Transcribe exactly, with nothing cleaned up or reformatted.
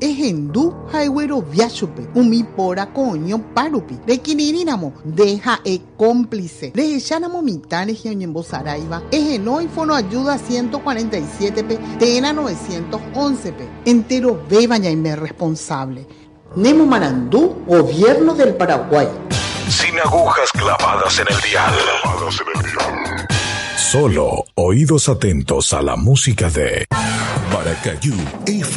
ejendu haigüero viachupe, umi pora coño parupi, de quinirinamo, deja e cómplice, de echanamo mitanes y oñembo saraiva, ejenoi fono ayuda ciento cuarenta y siete pe, tena novecientos once pe, entero beba ñaime responsable. Nemo Marandú, Gobierno del Paraguay. Sin agujas clavadas en el dial. Clavadas en el dial. Solo oídos atentos a la música de Maracayú F M.